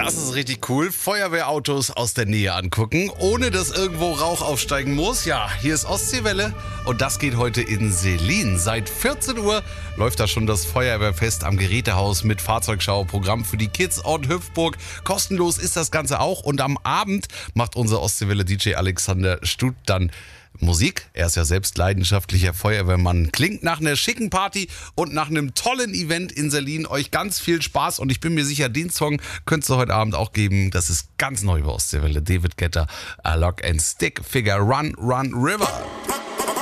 Das ist richtig cool. Feuerwehrautos aus der Nähe angucken, ohne dass irgendwo Rauch aufsteigen muss. Ja, hier ist Ostseewelle und das geht heute in Selin. Seit 14 Uhr läuft da schon das Feuerwehrfest am Gerätehaus mit Fahrzeugschau, Programm für die Kids und Hüpfburg. Kostenlos ist das Ganze auch und am Abend macht unser Ostseewelle-DJ Alexander Stut dann Musik. Er ist ja selbst leidenschaftlicher Feuerwehrmann. Klingt nach einer schicken Party und nach einem tollen Event in Selin. Euch ganz viel Spaß und ich bin mir sicher, den Song könntest du heute Abend auch geben. Das ist ganz neu bei Ostseewelle. David Guetta, A Lock and Stick, Figure Run, Run, River.